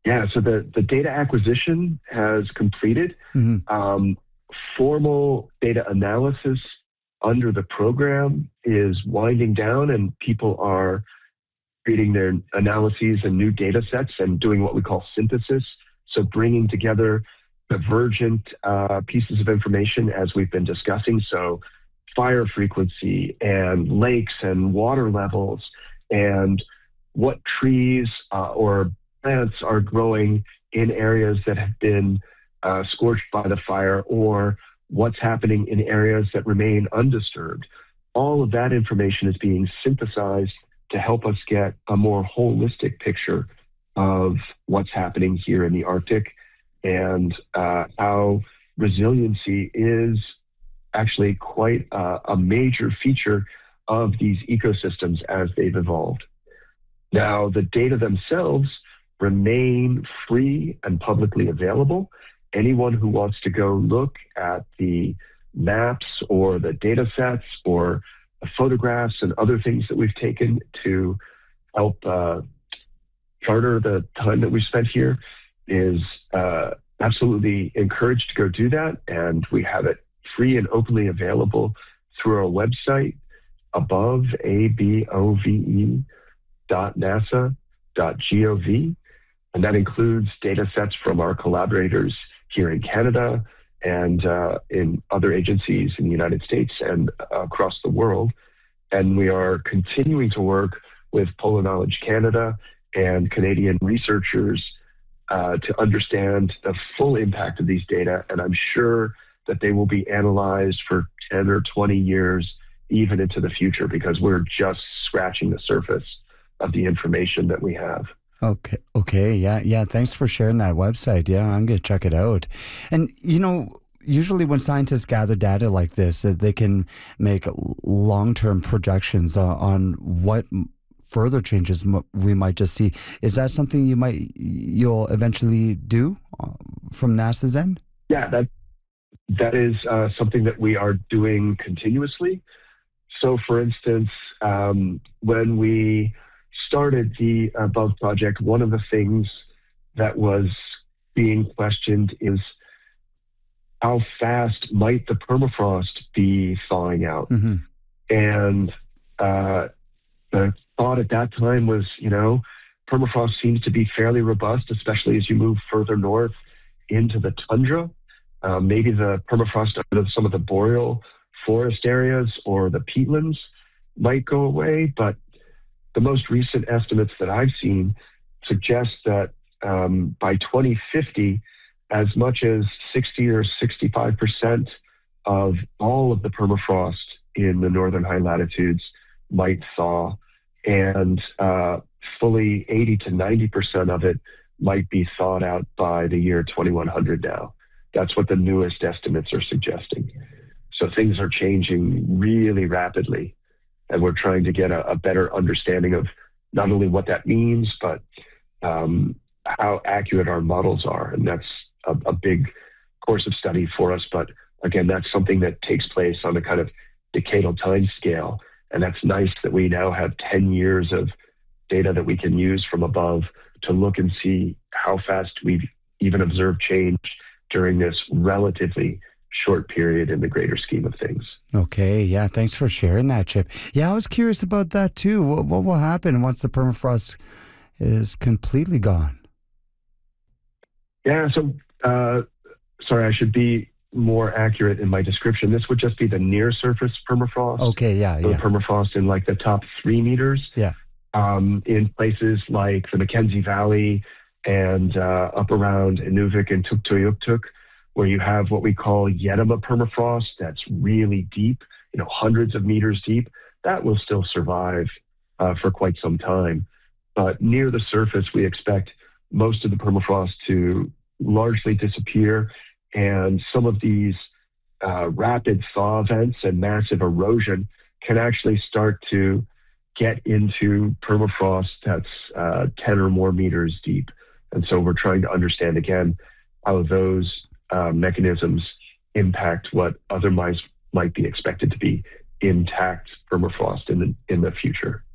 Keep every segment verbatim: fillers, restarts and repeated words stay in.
Yeah, so the, the data acquisition has completed. Mm-hmm. Um, formal data analysis under the program is winding down, and people are creating their analyses and new data sets and doing what we call synthesis. So bringing together divergent uh, pieces of information as we've been discussing. So fire frequency and lakes and water levels and what trees uh, or plants are growing in areas that have been uh, scorched by the fire, or what's happening in areas that remain undisturbed. All of that information is being synthesized to help us get a more holistic picture of what's happening here in the Arctic and uh, how resiliency is actually quite uh, a major feature of these ecosystems as they've evolved. Now, the data themselves remain free and publicly available. Anyone who wants to go look at the maps or the data sets or the photographs and other things that we've taken to help uh, charter the time that we spent here is uh, absolutely encouraged to go do that. And we have it free and openly available through our website, above, A B O V E, dot nasa dot gov. And that includes data sets from our collaborators here in Canada and uh, in other agencies in the United States and uh, across the world. And we are continuing to work with Polar Knowledge Canada and Canadian researchers uh, to understand the full impact of these data. And I'm sure that they will be analyzed for ten or twenty years, even into the future, because we're just scratching the surface of the information that we have. Okay. Okay. Yeah. Yeah. Thanks for sharing that website. Yeah. I'm going to check it out. And, you know, usually when scientists gather data like this, uh, they can make long-term projections uh, on what further changes m- we might just see. Is that something you might, you'll eventually do uh, from NASA's end? Yeah, that that is uh, something that we are doing continuously. So, for instance, um, when we started the Above project, one of the things that was being questioned is how fast might the permafrost be thawing out? Mm-hmm. And uh, the thought at that time was, you know, permafrost seems to be fairly robust, especially as you move further north into the tundra. Uh, maybe the permafrost under some of the boreal forest areas or the peatlands might go away, but the most recent estimates that I've seen suggest that um, by twenty fifty, as much as sixty or sixty-five percent of all of the permafrost in the northern high latitudes might thaw, and uh, fully eighty to ninety percent of it might be thawed out by the year twenty-one hundred now. That's what the newest estimates are suggesting. So things are changing really rapidly. And we're trying to get a, a better understanding of not only what that means, but um, how accurate our models are. And that's a, a big course of study for us. But again, that's something that takes place on a kind of decadal time scale. And that's nice that we now have ten years of data that we can use from above to look and see how fast we've even observed change during this relatively short period in the greater scheme of things. Okay, yeah, thanks for sharing that, Chip. Yeah, I was curious about that too. What, what will happen once the permafrost is completely gone? Yeah, so, uh, sorry, I should be more accurate in my description. This would just be the near surface permafrost. Okay, yeah, so yeah. The permafrost in like the top three meters. Yeah. Um, in places like the Mackenzie Valley and uh, up around Inuvik and Tuktoyaktuk, where you have what we call Yetama permafrost that's really deep, you know, hundreds of meters deep, that will still survive uh, for quite some time. But near the surface, we expect most of the permafrost to largely disappear, and some of these uh, rapid thaw events and massive erosion can actually start to get into permafrost that's uh, ten or more meters deep. And so we're trying to understand, again, how those Uh, mechanisms impact what otherwise might be expected to be intact permafrost in the in the future.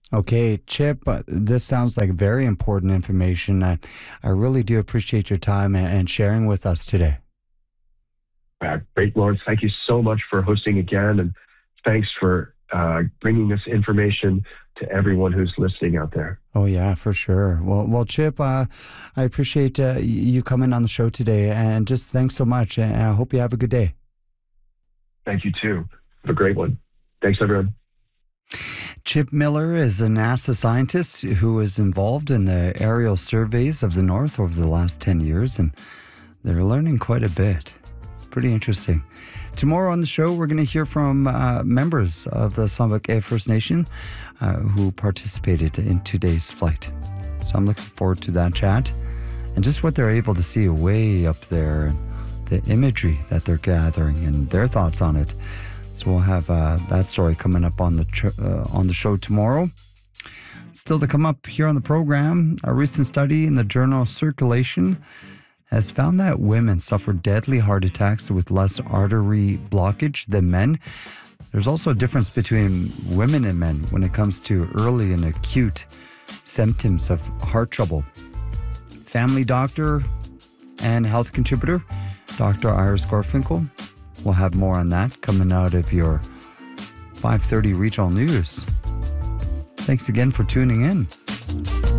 Okay, Chip, uh, this sounds like very important information. I, I really do appreciate your time and, and sharing with us today. Uh, great, Lawrence. Thank you so much for hosting again, and thanks for uh, bringing this information to everyone who's listening out there. Oh, yeah, for sure. Well, well, Chip, uh, I appreciate uh, you coming on the show today, and just thanks so much, and I hope you have a good day. Thank you, too. Have a great one. Thanks, everyone. Chip Miller is a NASA scientist who is involved in the aerial surveys of the North over the last ten years, and they're learning quite a bit. It's pretty interesting. Tomorrow on the show, we're going to hear from uh, members of the Sambucay First Nation uh, who participated in today's flight. So I'm looking forward to that chat and just what they're able to see way up there, and the imagery that they're gathering and their thoughts on it. So we'll have uh, that story coming up on the ch- uh, on the show tomorrow. Still to come up here on the program, a recent study in the journal Circulation has found that women suffer deadly heart attacks with less artery blockage than men. There's also a difference between women and men when it comes to early and acute symptoms of heart trouble. Family doctor and health contributor, Doctor Iris Gorfinkel, we'll have more on that coming out of your five thirty regional news. Thanks again for tuning in.